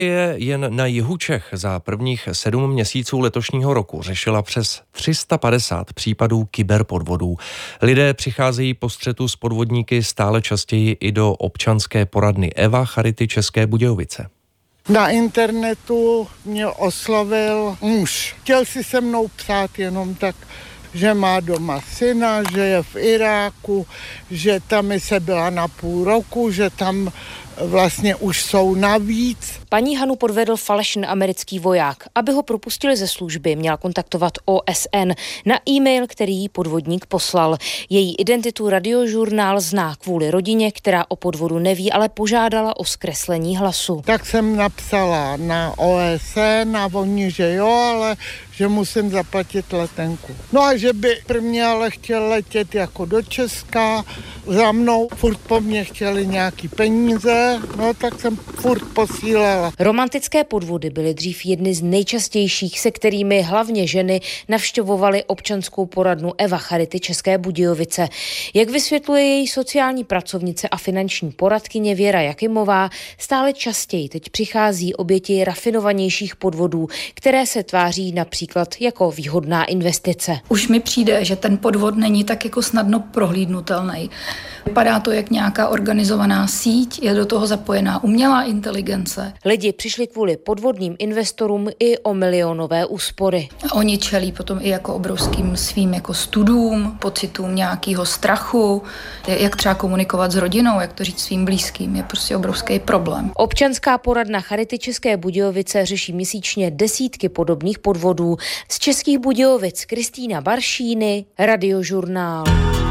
jen na jihu Čech za prvních 7 měsíců letošního roku řešila přes 350 případů kyberpodvodů. Lidé přicházejí po střetu s podvodníky stále častěji i do občanské poradny Eva Charity České Budějovice. Na internetu mě oslovil muž. Chtěl si se mnou psát jenom tak, že má doma syna, že je v Iráku, že tam se byla na půl roku, že tam vlastně už jsou navíc. Paní Hanu podvedl falešný americký voják. Aby ho propustili ze služby, měla kontaktovat OSN na e-mail, který jí podvodník poslal. Její identitu Radiožurnál zná kvůli rodině, která o podvodu neví, ale požádala o zkreslení hlasu. Tak jsem napsala na OSN a oni, že jo, ale že musím zaplatit letenku. No a že by prvně ale chtěl letět jako do Česka za mnou, furt po mně chtěli nějaký peníze, no tak jsem furt posílala. Romantické podvody byly dřív jedny z nejčastějších, se kterými hlavně ženy navštěvovaly občanskou poradnu Eva Charity České Budějovice. Jak vysvětluje její sociální pracovnice a finanční poradkyně Věra Jakimová, stále častěji teď přichází oběti rafinovanějších podvodů, které se tváří například jako výhodná investice. Už mi přijde, že ten podvod není tak jako snadno prohlídnutelný. Vypadá to jak nějaká organizovaná síť, je do toho zapojená umělá inteligence. Lidi přišli kvůli podvodným investorům i o milionové úspory. A oni čelí potom i jako obrovským svým jako studům, pocitům nějakého strachu, jak třeba komunikovat s rodinou, jak to říct svým blízkým, je prostě obrovský problém. Občanská poradna Charity České Budějovice řeší měsíčně desítky podobných podvodů. Z Českých Budějovic Kristýna Baršíny, Radiožurnál.